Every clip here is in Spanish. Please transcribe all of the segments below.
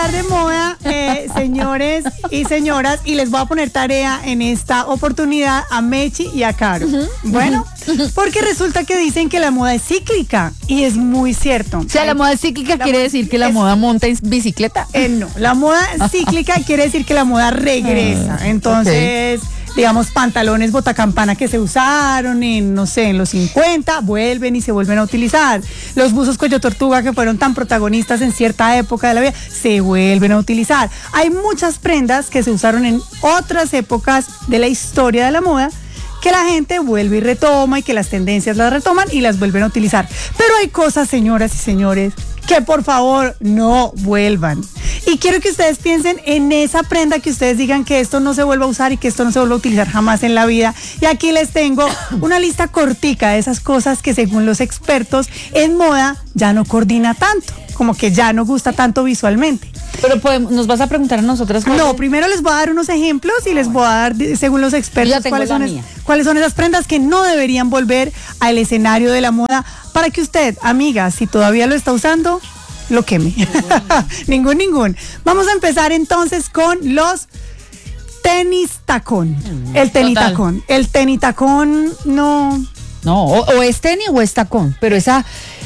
hablar de moda, señores y señoras, y les voy a poner tarea en esta oportunidad a Mechi y a Caro. Bueno, porque resulta que dicen que la moda es cíclica y es muy cierto. O sea, la moda cíclica quiere decir que la moda monta en bicicleta. No, la moda cíclica quiere decir que la moda regresa. Entonces, digamos, pantalones botacampana que se usaron en, no sé, en los 50, vuelven y se vuelven a utilizar. Los buzos cuello tortuga que fueron tan protagonistas en cierta época de la vida, se vuelven a utilizar. Hay muchas prendas que se usaron en otras épocas de la historia de la moda que la gente vuelve y retoma y que las tendencias las retoman y las vuelven a utilizar. Pero hay cosas, señoras y señores, que por favor no vuelvan. Y quiero que ustedes piensen en esa prenda que ustedes digan que esto no se vuelva a usar y que esto no se vuelva a utilizar jamás en la vida. Y aquí les tengo una lista cortica de esas cosas que según los expertos en moda ya no coordina tanto, como que ya no gusta tanto visualmente. Pero nos vas a preguntar a nosotras. No, primero les voy a dar unos ejemplos y les voy a dar, según los expertos, cuáles son esas prendas que no deberían volver al escenario de la moda para que usted, amiga, si todavía lo está usando, lo queme. Ningún. Vamos a empezar entonces con los tenis tacón. El tenitacón. El tenitacón no. No, o es tenis o es tacón, pero ese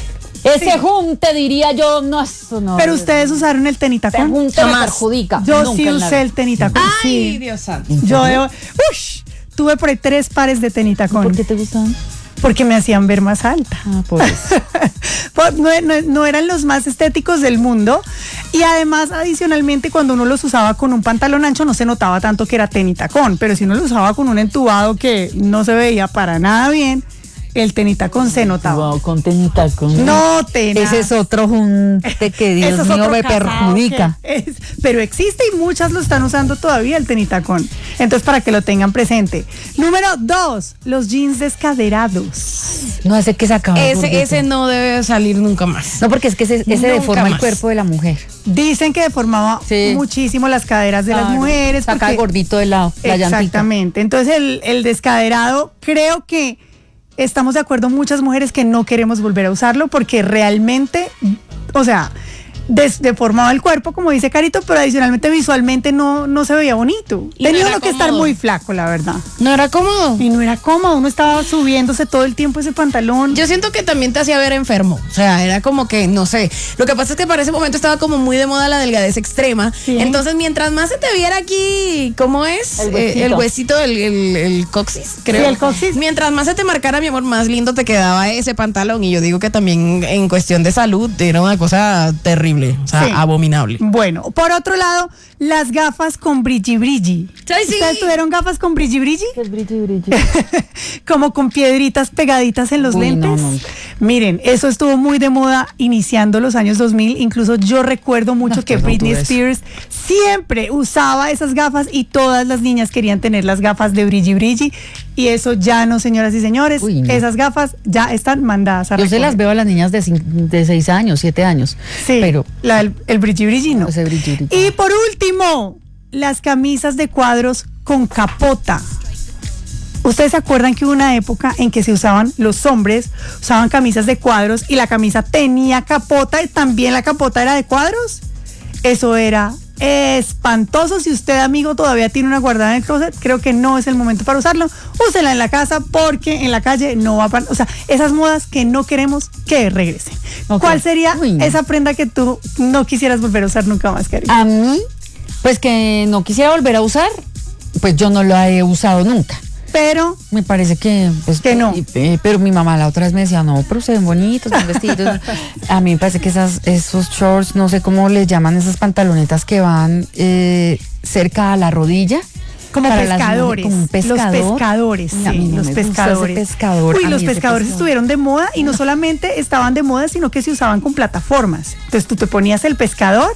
junte, diría yo, no, eso no. Pero ustedes usaron el tenitacón. Ese junte me perjudica. Yo sí usé el tenitacón. Ay, sí. Dios santo. Tuve por ahí 3 pares de tenitacón. ¿Por qué te gustaban? Porque me hacían ver más alta. Por eso. No eran los más estéticos del mundo. Y además, adicionalmente, cuando uno los usaba con un pantalón ancho, no se notaba tanto que era tenitacón. Pero si uno los usaba con un entubado que no se veía para nada bien, el tenitacón se notaba. Wow, con tenitacón. No, tenaz. Ese es otro junte que, Dios mío, me perjudica. Pero existe y muchas lo están usando todavía, el tenitacón. Entonces, para que lo tengan presente. Número 2, los jeans descaderados. No, ese que sacaba. Ese no debe salir nunca más. No, porque es que ese deforma el cuerpo de la mujer. Dicen que deformaba muchísimo las caderas de las mujeres. Saca el gordito de lado, la llantita. Exactamente. Entonces, el descaderado, creo que estamos de acuerdo muchas mujeres que no queremos volver a usarlo porque realmente, o sea, deformaba el cuerpo, como dice Carito, pero adicionalmente visualmente no se veía bonito. Tenía uno que estar muy flaco, la verdad. No era cómodo. Y no era cómodo, uno estaba subiéndose todo el tiempo ese pantalón. Yo siento que también te hacía ver enfermo. O sea, era como que, no sé. Lo que pasa es que para ese momento estaba como muy de moda la delgadez extrema. Sí. Entonces, mientras más se te viera aquí, ¿cómo es? El huesito, el coxis, creo. Sí, el coxis. Mientras más se te marcara, mi amor, más lindo te quedaba ese pantalón. Y yo digo que también en cuestión de salud era una cosa terrible. O sea, abominable. Bueno, por otro lado, las gafas con brilli. Sí. ¿Ustedes tuvieron gafas con brilli? ¿Qué es brilli? Como con piedritas pegaditas en los lentes. No. Miren, eso estuvo muy de moda iniciando los años 2000. Incluso yo recuerdo mucho que Britney Spears siempre usaba esas gafas y todas las niñas querían tener las gafas de brilli. Y eso ya no, señoras y señores. No. Esas gafas ya están mandadas a recoger. Yo se las veo a las niñas de 6 años, 7 años. Sí, pero el brilli no. Ese brilli. Y por último, las camisas de cuadros con capota. ¿Ustedes se acuerdan que hubo una época en que los hombres usaban camisas de cuadros y la camisa tenía capota y también la capota era de cuadros? Eso era espantoso. Si usted, amigo, todavía tiene una guardada en el closet, creo que no es el momento para usarlo. Úsela en la casa porque en la calle no va a... O sea, esas modas que no queremos que regresen. Okay. ¿Cuál sería esa prenda que tú no quisieras volver a usar nunca más, cariño? A mí, pues que no quisiera volver a usar, pues yo no lo he usado nunca. Pero me parece que pues que no. Pero mi mamá la otra vez me decía, no, pero se ven bonitos, son vestidos. A mí me parece que esos shorts, no sé cómo les llaman, esas pantalonetas que van cerca a la rodilla. Como pescadores. Como un pescador. Los pescadores, los pescadores. Uy, los pescadores estuvieron de moda y no solamente estaban de moda, sino que se usaban con plataformas. Entonces tú te ponías el pescador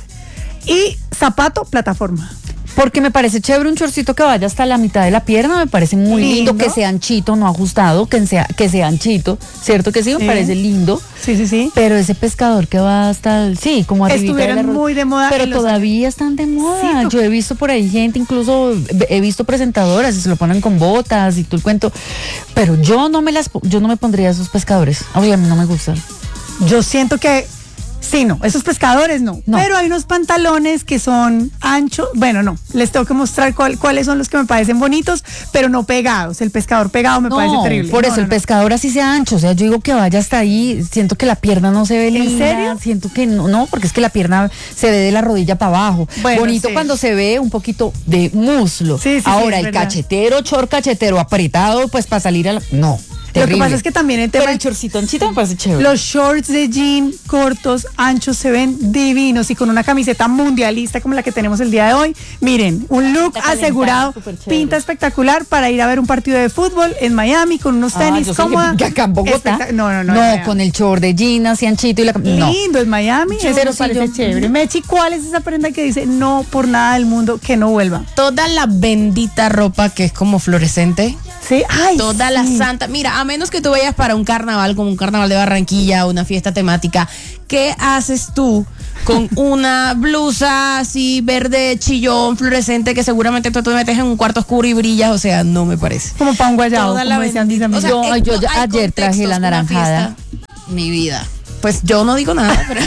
y zapato, plataforma. Porque me parece chévere un chorcito que vaya hasta la mitad de la pierna, me parece muy lindo, que sea anchito, no ajustado, que sea anchito, ¿cierto que sí? Me parece lindo. Sí. Pero ese pescador que va hasta como arribita estuvieron de la muy de moda. Pero todavía están de moda. Sí, no. Yo he visto por ahí gente, incluso he visto presentadoras y se lo ponen con botas y todo el cuento. Pero yo no me pondría esos pescadores. Oye, a mí no me gustan. Yo siento que Sí, no, esos pescadores no. Pero hay unos pantalones que son anchos. Bueno, no, les tengo que mostrar cuáles son los que me parecen bonitos, pero no pegados. El pescador pegado me parece terrible. Por eso el pescador así sea ancho. O sea, yo digo que vaya hasta ahí. Siento que la pierna no se ve linda. ¿En serio? Siento que no, porque es que la pierna se ve de la rodilla para abajo. Bueno, bonito cuando se ve un poquito de muslo. Sí, ahora, el cachetero, short cachetero apretado, pues para salir a la... No. Terrible. Lo que pasa es que también el tema. Pero el chorcito anchito me parece chévere. Los shorts de jean cortos, anchos, se ven divinos y con una camiseta mundialista como la que tenemos el día de hoy. Miren, un look asegurado, pinta espectacular para ir a ver un partido de fútbol en Miami con unos tenis cómoda. Que acá en Bogotá. No, con el short de jean así anchito y la lindo, en Miami. Eso me parece chévere. Mechi, ¿cuál es esa prenda que dice no por nada del mundo que no vuelva? Toda la bendita ropa que es como fluorescente. Sí, ay, toda la santa. Mira, a menos que tú vayas para un carnaval, como un carnaval de Barranquilla, una fiesta temática, ¿qué haces tú con una blusa así verde chillón, fluorescente, que seguramente tú te metes en un cuarto oscuro y brillas? O sea, no me parece. Como para un guayabo, toda como decían mis amigos. O sea, yo ayer traje la naranjada. Mi vida. Pues yo no digo nada, pero...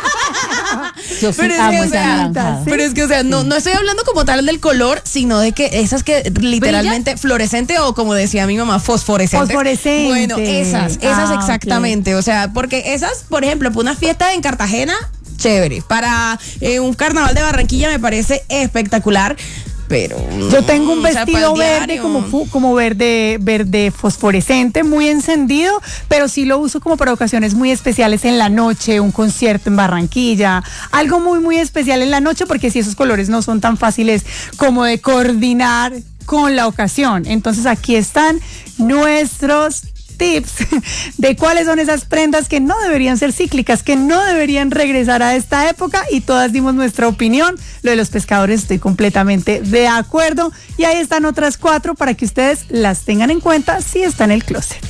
Yo sí amo esa naranjada. Pero es que, o sea, no estoy hablando como tal del color, sino de que esas que literalmente fluorescente o como decía mi mamá, fosforescente. Fosforescente. Bueno, esas exactamente. Okay. O sea, porque esas, por ejemplo, para una fiesta en Cartagena, chévere. Para un carnaval de Barranquilla me parece espectacular. Pero yo tengo un vestido verde como verde fosforescente, muy encendido, pero sí lo uso como para ocasiones muy especiales en la noche, un concierto en Barranquilla, algo muy muy especial en la noche, porque si esos colores no son tan fáciles como de coordinar con la ocasión. Entonces aquí están nuestros tips de cuáles son esas prendas que no deberían ser cíclicas, que no deberían regresar a esta época, y todas dimos nuestra opinión. Lo de los pescadores estoy completamente de acuerdo, y ahí están otras 4 para que ustedes las tengan en cuenta si está en el closet.